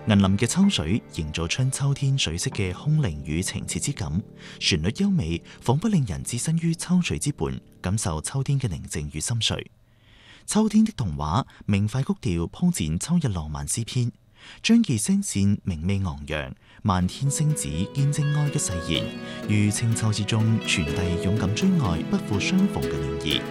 銀林嘅秋水營造出秋天水色嘅空靈與情切之感，旋律優美，仿佛令人置身於秋水之畔，感受秋天嘅寧靜與心碎。秋天的童話，明快曲調鋪展秋日浪漫詩篇，張傑聲線明媚昂揚，漫天星子見證愛嘅誓言，於清秋之中傳遞勇敢追愛、不負相逢嘅暖意。